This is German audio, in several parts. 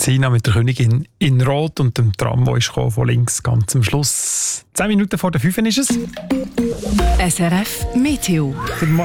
Sina mit der Königin in Rot und dem Tram, der ist von links ganz am Schluss. 10 Minuten vor der 5 ist es. SRF Meteo.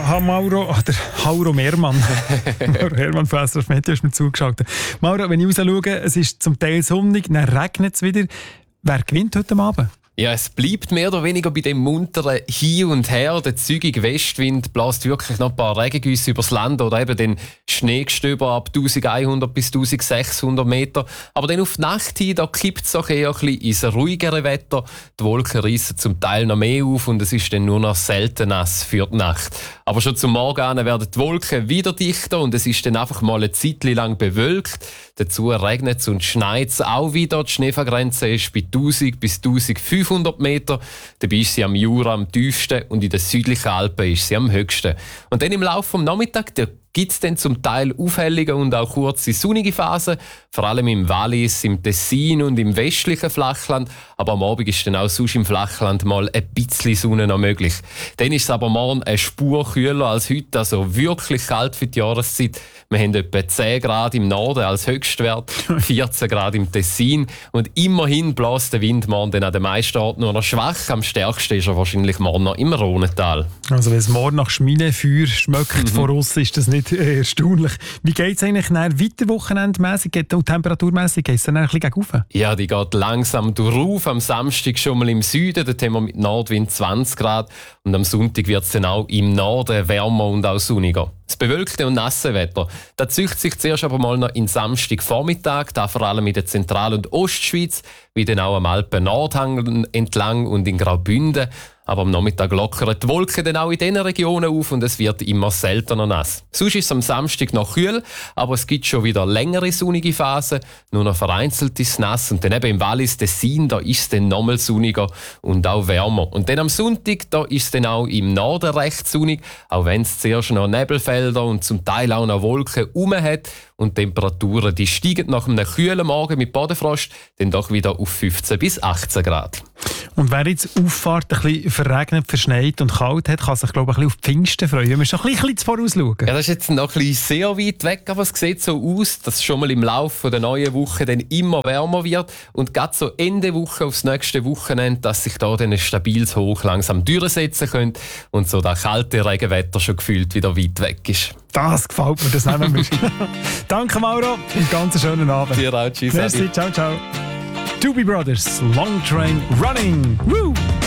Der Hauro Mehrmann. Mauro Hermann von SRF Meteo ist mir zugeschaltet. Mauro, wenn ich raus schaue, es ist zum Teil sonnig, dann regnet es wieder. Wer gewinnt heute Abend? Ja, es bleibt mehr oder weniger bei dem munteren Hin und Her. Der zügige Westwind bläst wirklich noch ein paar Regengüsse übers Land oder eben den Schneegestöber ab 1100 bis 1600 Meter. Aber dann auf die Nacht hin, da kippt es auch eher ein bisschen ins ruhigere Wetter. Die Wolken reissen zum Teil noch mehr auf und es ist dann nur noch selten nass für die Nacht. Aber schon zum Morgen an werden die Wolken wieder dichter und es ist dann einfach mal eine Zeit lang bewölkt. Dazu regnet es und schneit es auch wieder. Die Schneefallgrenze ist bei 1000 bis 1500 Meter. Dabei ist sie am Jura am tiefsten und in den südlichen Alpen ist sie am höchsten. Und dann im Laufe des Nachmittags gibt es dann zum Teil Aufhellungen und auch kurze sonnige Phasen, vor allem im Wallis, im Tessin und im westlichen Flachland. Aber am Abend ist dann auch sonst im Flachland mal ein bisschen Sonne noch möglich. Dann ist es aber morgen eine Spur kühler als heute, also wirklich kalt für die Jahreszeit. Wir haben etwa 10 Grad im Norden als Höchstwert, 14 Grad im Tessin und immerhin bläst der Wind morgen dann an den meisten Orten nur noch schwach. Am stärksten ist er wahrscheinlich morgen noch im Rhonental. Also wenn es morgen nach Schminefeuer schmeckt von aussen, ist das nicht erstaunlich. Wie geht es eigentlich weiter wochenendmässig und temperaturmässig? Geht es dann ein bisschen gegen rauf? Ja, die geht langsam durch. Am Samstag schon mal im Süden, dort haben wir mit Nordwind 20 Grad und am Sonntag wird es dann auch im Norden wärmer und auch sonniger. Das bewölkte und nasse Wetter, das züchtet sich zuerst aber mal noch in Samstagvormittag, da vor allem in der Zentral- und Ostschweiz, wie dann auch am Alpen-Nordhang entlang und in Graubünden. Aber am Nachmittag lockern die Wolken dann auch in diesen Regionen auf und es wird immer seltener nass. Sonst ist es am Samstag noch kühl, aber es gibt schon wieder längere sonnige Phasen. Nur noch vereinzelt ist es nass und dann eben im Wallis Tessin, da ist es dann nochmal sonniger und auch wärmer. Und dann am Sonntag, da ist es dann auch im Norden recht sonnig, auch wenn es zuerst noch Nebelfelder und zum Teil auch noch Wolken herum hat. Und die Temperaturen die steigen nach einem kühlen Morgen mit Bodenfrost dann doch wieder auf 15 bis 18 Grad. Und wer jetzt Auffahrt ein bisschen verregnet, verschneit und kalt hat, kann sich glaube ich ein bisschen auf die Pfingsten freuen. Wir müssen noch ein bisschen vorausschauen. Ja, das ist jetzt noch ein bisschen sehr weit weg, aber es sieht so aus, dass es schon mal im Laufe der neuen Woche dann immer wärmer wird und gerade so Ende Woche aufs nächste Wochenende, dass sich da dann ein stabiles Hoch langsam durchsetzen könnte und so das kalte Regenwetter schon gefühlt wieder weit weg ist. Das gefällt mir, das nehmen wir. Danke Mauro, einen ganz schönen Abend. Dir auch, tschüss. Merci, ciao, ciao. Doobie Brothers, Long Train Running. Woo!